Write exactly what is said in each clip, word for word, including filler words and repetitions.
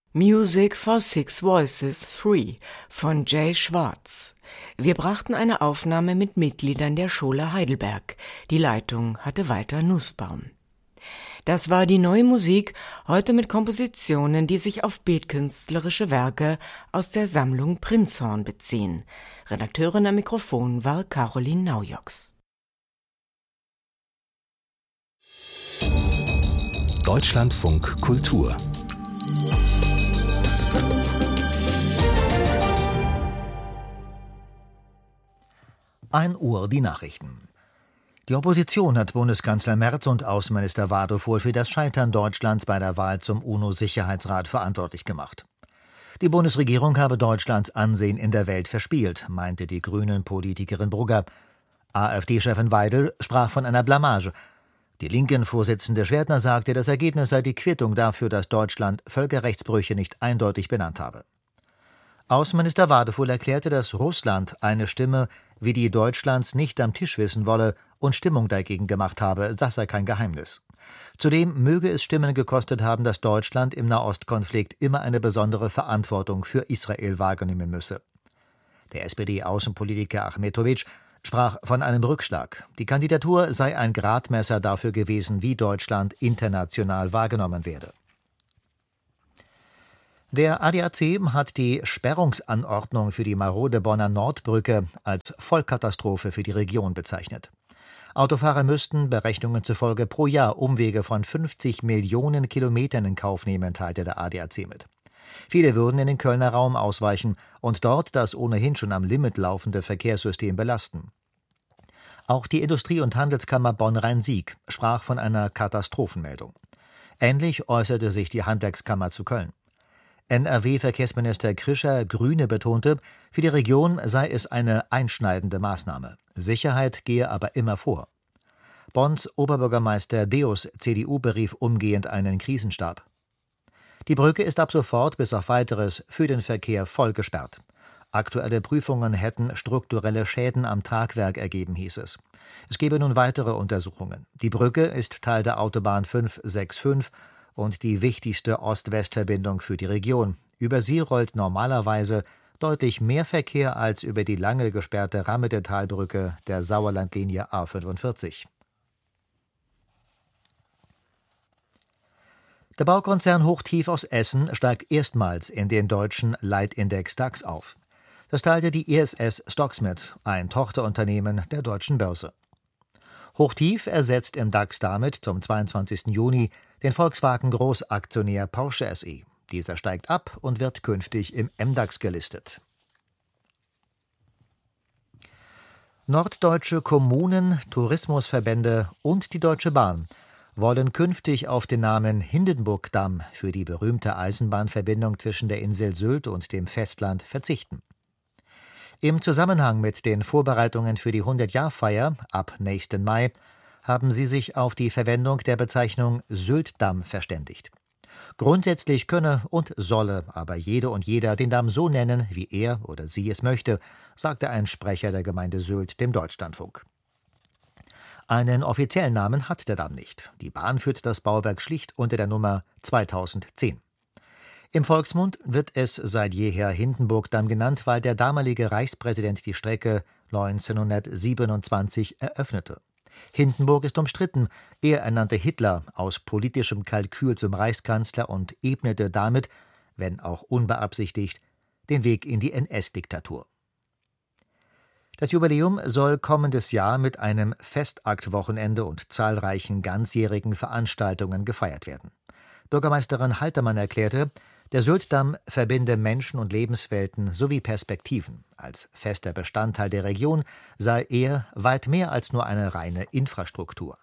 Music for Six Voices drei von Jay Schwartz. Wir brachten eine Aufnahme mit Mitgliedern der Schule Heidelberg. Die Leitung hatte Walter Nussbaum. Das war die neue Musik, heute mit Kompositionen, die sich auf bildkünstlerische Werke aus der Sammlung Prinzhorn beziehen. Redakteurin am Mikrofon war Caroline Naujoks. Deutschlandfunk Kultur. ein Uhr die Nachrichten. Die Opposition hat Bundeskanzler Merz und Außenminister Wadefuhl für das Scheitern Deutschlands bei der Wahl zum UNO-Sicherheitsrat verantwortlich gemacht. Die Bundesregierung habe Deutschlands Ansehen in der Welt verspielt, meinte die Grünen-Politikerin Brugger. AfD-Chefin Weidel sprach von einer Blamage. Die Linken-Vorsitzende Schwertner sagte, das Ergebnis sei die Quittung dafür, dass Deutschland Völkerrechtsbrüche nicht eindeutig benannt habe. Außenminister Wadefuhl erklärte, dass Russland eine Stimme wie die Deutschlands nicht am Tisch wissen wolle und Stimmung dagegen gemacht habe, das sei kein Geheimnis. Zudem möge es Stimmen gekostet haben, dass Deutschland im Nahostkonflikt immer eine besondere Verantwortung für Israel wahrnehmen müsse. Der S P D-Außenpolitiker Achmetovic sprach von einem Rückschlag. Die Kandidatur sei ein Gradmesser dafür gewesen, wie Deutschland international wahrgenommen werde. Der A D A C hat die Sperrungsanordnung für die marode Bonner Nordbrücke als Vollkatastrophe für die Region bezeichnet. Autofahrer müssten Berechnungen zufolge pro Jahr Umwege von fünfzig Millionen Kilometern in Kauf nehmen, teilte der A D A C mit. Viele würden in den Kölner Raum ausweichen und dort das ohnehin schon am Limit laufende Verkehrssystem belasten. Auch die Industrie- und Handelskammer Bonn-Rhein-Sieg sprach von einer Katastrophenmeldung. Ähnlich äußerte sich die Handwerkskammer zu Köln. N R W-Verkehrsminister Krischer, Grüne, betonte, für die Region sei es eine einschneidende Maßnahme. Sicherheit gehe aber immer vor. Bonns Oberbürgermeister Deus, C D U, berief umgehend einen Krisenstab. Die Brücke ist ab sofort bis auf Weiteres für den Verkehr voll gesperrt. Aktuelle Prüfungen hätten strukturelle Schäden am Tragwerk ergeben, hieß es. Es gebe nun weitere Untersuchungen. Die Brücke ist Teil der Autobahn fünf sechs fünf und die wichtigste Ost-West-Verbindung für die Region. Über sie rollt normalerweise deutlich mehr Verkehr als über die lange gesperrte Rammedetalbrücke der Sauerlandlinie A fünfundvierzig. Der Baukonzern Hochtief aus Essen steigt erstmals in den deutschen Leitindex DAX auf. Das teilte die I S S Stocks mit, ein Tochterunternehmen der Deutschen Börse. Hochtief ersetzt im DAX damit zum zweiundzwanzigsten Juni den Volkswagen-Großaktionär Porsche S E. Dieser steigt ab und wird künftig im M DAX gelistet. Norddeutsche Kommunen, Tourismusverbände und die Deutsche Bahn wollen künftig auf den Namen Hindenburgdamm für die berühmte Eisenbahnverbindung zwischen der Insel Sylt und dem Festland verzichten. Im Zusammenhang mit den Vorbereitungen für die hundert-Jahr-Feier ab nächsten Mai haben sie sich auf die Verwendung der Bezeichnung Syltdamm verständigt. Grundsätzlich könne und solle aber jede und jeder den Damm so nennen, wie er oder sie es möchte, sagte ein Sprecher der Gemeinde Sylt dem Deutschlandfunk. Einen offiziellen Namen hat der Damm nicht. Die Bahn führt das Bauwerk schlicht unter der Nummer zweitausendzehn. Im Volksmund wird es seit jeher Hindenburgdamm genannt, weil der damalige Reichspräsident die Strecke neunzehnhundertsiebenundzwanzig eröffnete. Hindenburg ist umstritten. Er ernannte Hitler aus politischem Kalkül zum Reichskanzler und ebnete damit, wenn auch unbeabsichtigt, den Weg in die N S-Diktatur. Das Jubiläum soll kommendes Jahr mit einem Festaktwochenende und zahlreichen ganzjährigen Veranstaltungen gefeiert werden. Bürgermeisterin Haltermann erklärte, der Syltdamm verbinde Menschen und Lebenswelten sowie Perspektiven. Als fester Bestandteil der Region sei er weit mehr als nur eine reine Infrastruktur.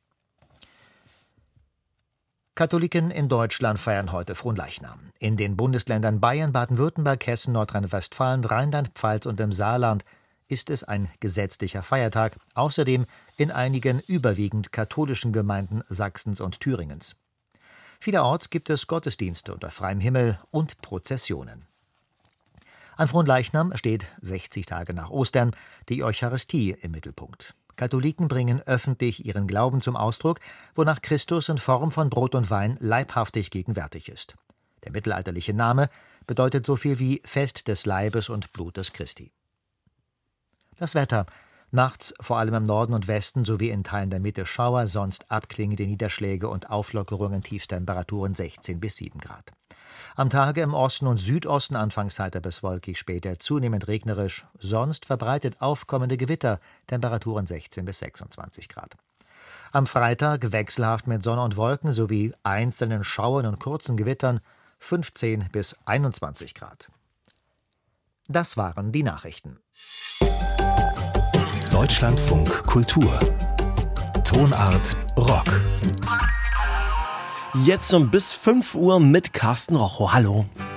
Katholiken in Deutschland feiern heute Fronleichnam. In den Bundesländern Bayern, Baden-Württemberg, Hessen, Nordrhein-Westfalen, Rheinland-Pfalz und im Saarland ist es ein gesetzlicher Feiertag, außerdem in einigen überwiegend katholischen Gemeinden Sachsens und Thüringens. Vielerorts gibt es Gottesdienste unter freiem Himmel und Prozessionen. An Fronleichnam steht sechzig Tage nach Ostern die Eucharistie im Mittelpunkt. Katholiken bringen öffentlich ihren Glauben zum Ausdruck, wonach Christus in Form von Brot und Wein leibhaftig gegenwärtig ist. Der mittelalterliche Name bedeutet so viel wie Fest des Leibes und Blutes Christi. Das Wetter. Nachts vor allem im Norden und Westen sowie in Teilen der Mitte Schauer, sonst abklingende Niederschläge und Auflockerungen, Tiefstemperaturen sechzehn bis sieben Grad. Am Tage im Osten und Südosten anfangs heiter bis wolkig, später zunehmend regnerisch, sonst verbreitet aufkommende Gewitter, Temperaturen sechzehn bis sechsundzwanzig Grad. Am Freitag wechselhaft mit Sonne und Wolken sowie einzelnen Schauern und kurzen Gewittern, fünfzehn bis einundzwanzig Grad. Das waren die Nachrichten. Deutschlandfunk Kultur. Tonart Rock. Jetzt um bis fünf Uhr mit Carsten Rochow. Hallo.